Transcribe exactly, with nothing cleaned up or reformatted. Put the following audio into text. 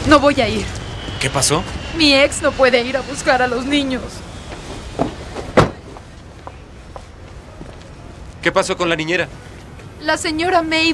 No voy a ir. ¿Qué pasó? Mi ex no puede ir a buscar a los niños. ¿Qué pasó con la niñera? La señora May